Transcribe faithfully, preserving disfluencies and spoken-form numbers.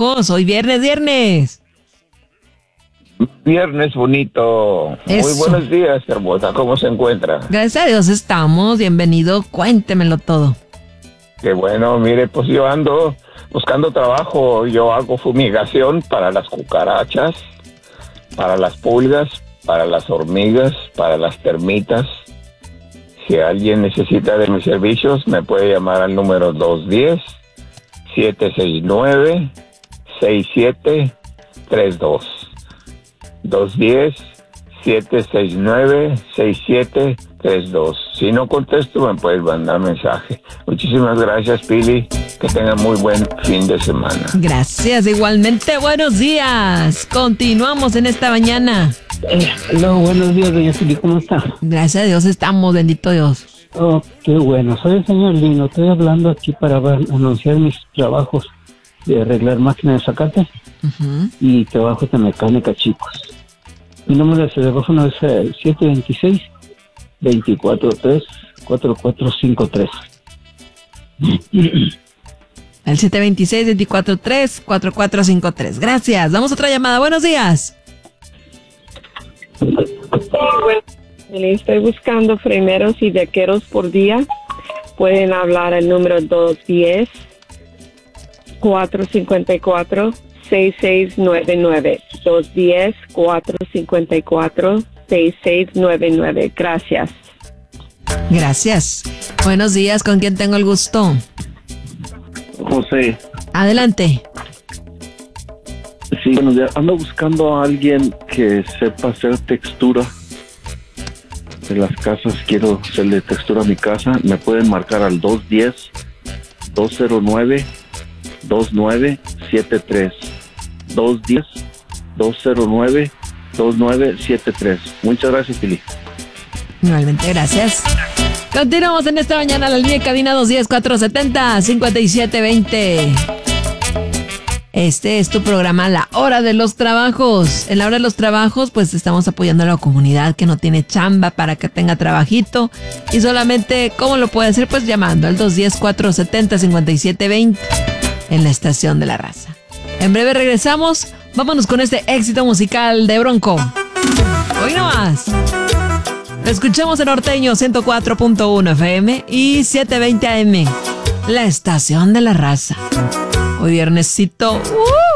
trabajos. Hoy viernes, viernes. Viernes bonito. Eso. Muy buenos días, hermosa. ¿Cómo se encuentra? Gracias a Dios estamos. Bienvenido. Cuéntemelo todo. Qué bueno. Mire, pues yo ando buscando trabajo. Yo hago fumigación para las cucarachas, para las pulgas, para las hormigas, para las termitas. Si alguien necesita de mis servicios, me puede llamar al número dos uno cero, siete seis nueve, seis siete tres dos. dos uno cero, siete seis nueve, seis siete tres dos. Si no contesto, me puedes mandar mensaje. Muchísimas gracias, Pili. Que tengan muy buen fin de semana. Gracias, igualmente. Buenos días. Continuamos en esta mañana. Eh, hello, buenos días, doña Pili, ¿cómo está? Gracias a Dios estamos, bendito Dios. Oh, qué bueno. Soy el señor Lino. Estoy hablando aquí para ver- anunciar mis trabajos de arreglar máquinas de zacate Uh-huh. y trabajos de mecánica, chicos. Mi número de teléfono es eh, siete dos seis, dos cuatro tres, cuatro cuatro cinco tres. El siete dos seis, dos cuatro tres, cuatro cuatro cinco tres. Gracias. Damos otra llamada. Buenos días. Estoy buscando freneros y dequeros por día. Pueden hablar al número dos uno cero, cuatro cinco cuatro, seis seis nueve nueve. dos uno cero, cuatro cinco cuatro, seis seis nueve nueve. Gracias. Gracias. Buenos días. ¿Con quién tengo el gusto? José, Adelante. sí, buenos días. Ando buscando a alguien que sepa hacer textura de las casas. Quiero hacerle textura a mi casa. Me pueden marcar al dos uno cero, dos cero nueve, dos nueve siete tres. dos uno cero, dos cero nueve, dos nueve siete tres. Muchas gracias, Pili. Igualmente, gracias. Continuamos en esta mañana. La línea de cabina dos uno cero, cuatro siete cero, cinco siete dos cero. Este es tu programa La Hora de los Trabajos. En La Hora de los Trabajos, pues estamos apoyando a la comunidad que no tiene chamba para que tenga trabajito. Y solamente, ¿cómo lo puede hacer? Pues llamando al dos uno cero, cuatro siete cero, cinco siete dos cero en la estación de la raza. En breve regresamos. Vámonos con este éxito musical de Bronco. Hoy no más. Lo escuchamos en Norteño ciento cuatro punto uno F M y setecientos veinte A M. La estación de la raza. Hoy viernesito. ¡Uh!